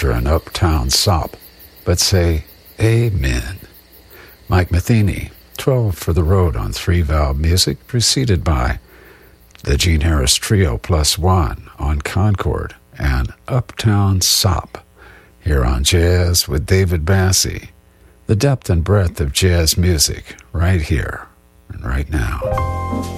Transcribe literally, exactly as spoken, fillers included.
after an uptown sop, but say amen. Mike Matheny, twelve for the road on three-valve music, preceded by the Gene Harris Trio Plus One on Concord and Uptown Sop, here on Jazz with David Bassie. The depth and breadth of jazz music right here and right now.